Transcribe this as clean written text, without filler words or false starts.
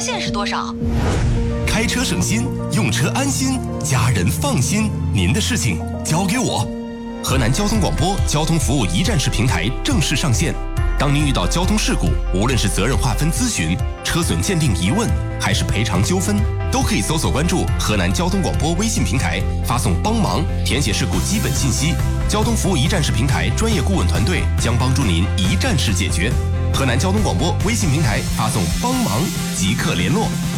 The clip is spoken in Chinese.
线是多少？ 开车省心，用车安心，家人放心，您的事情交给我。河南交通广播交通服务一站式平台正式上线。当您遇到交通事故，无论是责任划分咨询、车损鉴定疑问，还是赔偿纠纷，都可以搜索关注河南交通广播微信平台，发送帮忙，填写事故基本信息。交通服务一站式平台专业顾问团队将帮助您一站式解决。河南交通广播微信平台发送帮忙即刻联络。